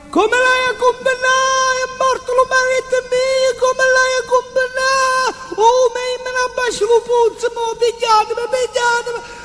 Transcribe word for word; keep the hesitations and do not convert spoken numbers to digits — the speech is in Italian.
come l'hai a combinare, è morto lo marito mio, come l'hai a combinare, oh, me me la bacio lo puzzo, mo, pigliatemi, pigliatemi,